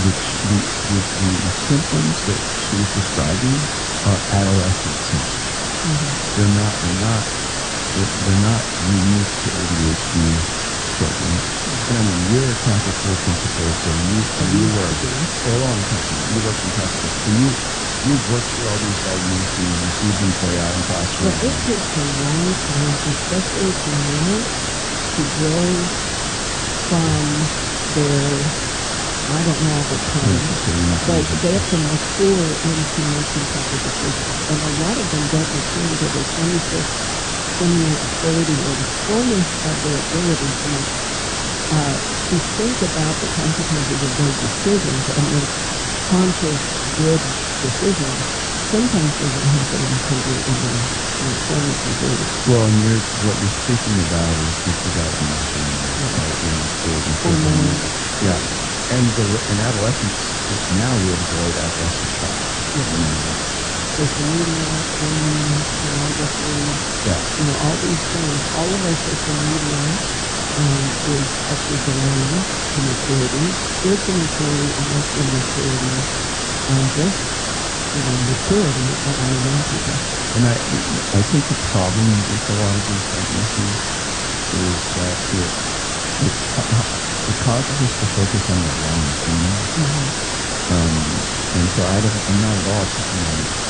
the symptoms that she's describing are adolescent symptoms. They're not unique to ADHD children. And I mean, you're a Catholic school principal, so you work for a long time. You work in Catholic, so you've worked through all these diagnoses. You see them play out in Well, classrooms. it takes a long time, especially for parents, to grow from their, I don't know all the terms, but they have to mature into making proper decisions. And a lot of them don't mature until they're 26, 28, 30, or the fullness of their ability to think about the consequences of those decisions and make conscious, good decisions. Sometimes doesn't happen until you're in your 20s and 30s. Well, and what you're speaking about is just about emotion, right? In schools and kids. Hormones. Yeah. And adolescents now we avoid adolescent shock. Social media, gaming, pornography, all these things, all of our social media is actually delaying the maturity, spiritual maturity, emotional maturity, just, maturity of our young people. And I think the problem with a lot of these diagnoses is that it causes us to focus on the wrong things. And so I'm not at all picking on